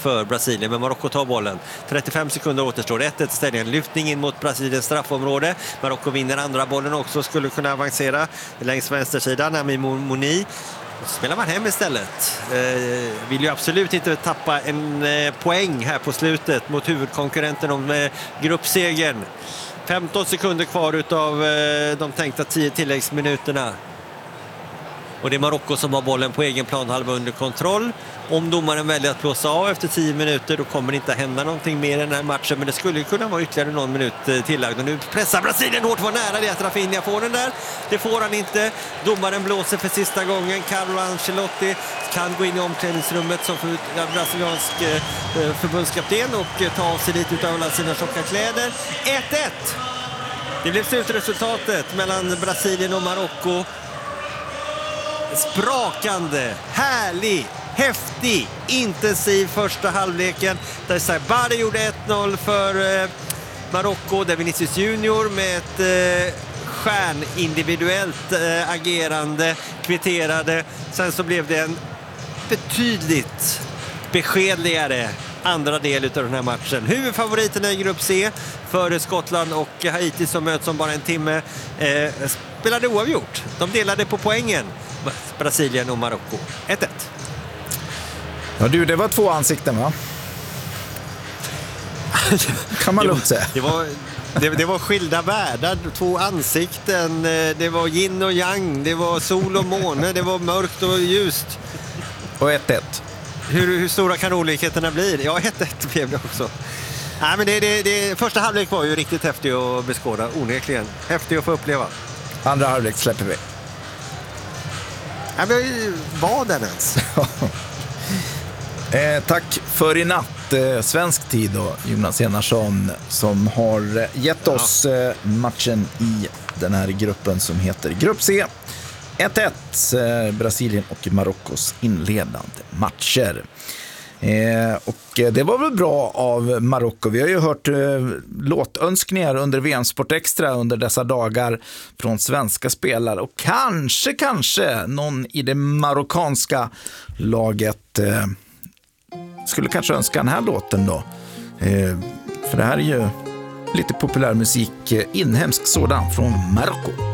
för Brasilien, men Marocko tar bollen. 35 sekunder återstår, 1-1 ställningen. Lyftning in mot Brasiliens straffområde. Marocko vinner andra bollen också, skulle kunna avancera längs vänstersidan. Ami Moni spelar man hem istället. Vill ju absolut inte tappa en poäng här på slutet mot huvudkonkurrenten om gruppsegern. 15 sekunder kvar utav de tänkta 10 tilläggsminuterna. Och det är Marocko som har bollen på egen plan, halva under kontroll. Om domaren väljer att blåsa av efter 10 minuter, då kommer det inte hända någonting mer i den här matchen. Men det skulle kunna vara ytterligare någon minut tillagd. Och nu pressar Brasilien hårt, var nära det att Rafinha får den där. Det får han inte. Domaren blåser för sista gången. Carlo Ancelotti kan gå in i omklädningsrummet som brasiliansk förbundskapten och ta av sig lite av alla sina tjocka kläder. 1-1! Det blev slutresultatet mellan Brasilien och Marocko. Sprakande, härlig, häftig, intensiv första halvleken där Sabari gjorde 1-0 för Marocko, där Vinicius Junior med ett stjärnindividuellt agerande kvitterade. Sen så blev det en betydligt beskedligare andra del av den här matchen. Huvudfavoriterna i grupp C för Skottland och Haiti som möts om bara en timme spelade oavgjort. De delade på poängen, Brasilien och Marocko. 1-1. Ja du, det var 2 ansikten va? Kan man lugnt säga. Det var skilda världar, 2 ansikten. Det var yin och yang, det var sol och måne, det var mörkt och ljust. Och 1-1. Hur stora kan olikheterna bli? Ja, 1-1 blev det också. Nej, men det första halvlek var ju riktigt häftig att beskåda, onekligen. Häftig att få uppleva. Andra halvlek släpper vi. Ja, men var den ens? Tack för i natt, svensk tid då, Jonas Enarsson, som har gett oss matchen i den här gruppen som heter Grupp C. 1-1, Brasilien och Marockos inledande matcher. Och det var väl bra av Marocko. Vi har ju hört låtönskningar under VM-sport extra under dessa dagar från svenska spelare. Och kanske någon i det marockanska laget skulle kanske önska den här låten då. För det här är ju lite populär musik, inhemsk sådan från Marocko.